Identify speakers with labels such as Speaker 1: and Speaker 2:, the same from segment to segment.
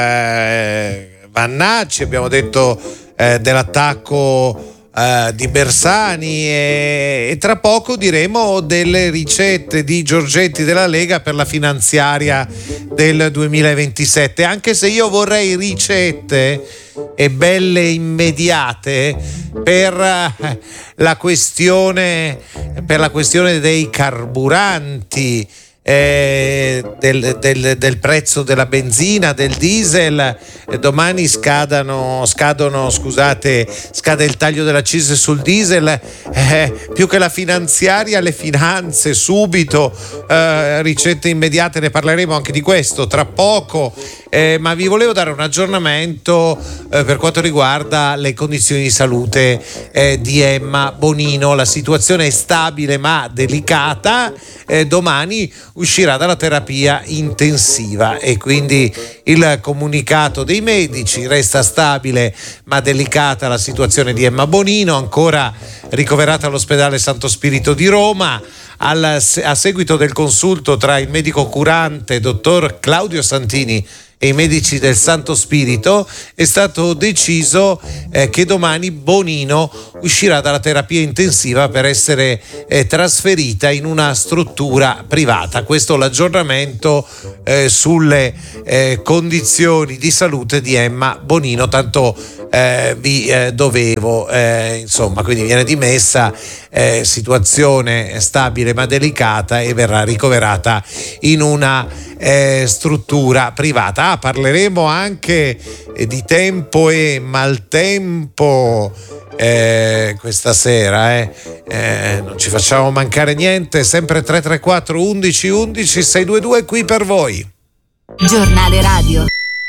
Speaker 1: Vannacci, abbiamo detto dell'attacco di Bersani e tra poco diremo delle ricette di Giorgetti della Lega per la finanziaria del 2027, anche se io vorrei ricette e belle immediate per la questione dei carburanti, del prezzo della benzina, del diesel. Domani scade il taglio dell'accise sul diesel, più che la finanziaria, le finanze subito, ricette immediate, ne parleremo anche di questo tra poco, ma vi volevo dare un aggiornamento per quanto riguarda le condizioni di salute di Emma Bonino. La situazione è stabile ma delicata, domani uscirà dalla terapia intensiva e quindi il comunicato dei medici: resta stabile ma delicata la situazione di Emma Bonino, ancora ricoverata all'ospedale Santo Spirito di Roma. A seguito del consulto tra il medico curante dottor Claudio Santini e i medici del Santo Spirito è stato deciso che domani Bonino uscirà dalla terapia intensiva per essere trasferita in una struttura privata. Questo l'aggiornamento sulle condizioni di salute di Emma Bonino, tanto vi dovevo, insomma, quindi viene dimessa, situazione stabile ma delicata, e verrà ricoverata in una struttura privata. Parleremo anche di tempo e maltempo questa sera, non ci facciamo mancare niente. Sempre 334 11 11 622 qui per voi.
Speaker 2: Giornale radio.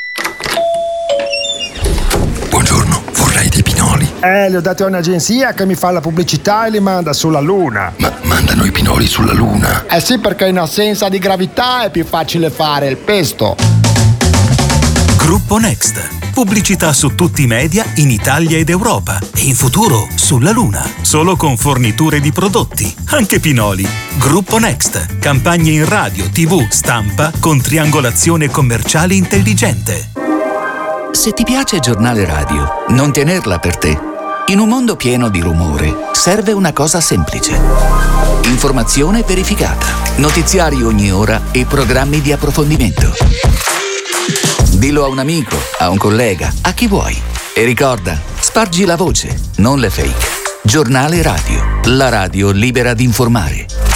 Speaker 3: Buongiorno, vorrei dei pinoli.
Speaker 4: Li ho dati a un'agenzia che mi fa la pubblicità e li manda sulla Luna.
Speaker 3: Ma mandano i pinoli sulla Luna?
Speaker 4: Sì, perché in assenza di gravità è più facile fare il pesto.
Speaker 5: Gruppo Next. Pubblicità su tutti i media in Italia ed Europa e in futuro sulla Luna. Solo con forniture di prodotti, anche pinoli. Gruppo Next. Campagne in radio, TV, stampa con triangolazione commerciale intelligente.
Speaker 6: Se ti piace Giornale Radio, non tenerla per te. In un mondo pieno di rumore, serve una cosa semplice. Informazione verificata, notiziari ogni ora e programmi di approfondimento. Dillo a un amico, a un collega, a chi vuoi. E ricorda, spargi la voce, non le fake. Giornale Radio, la radio libera di informare.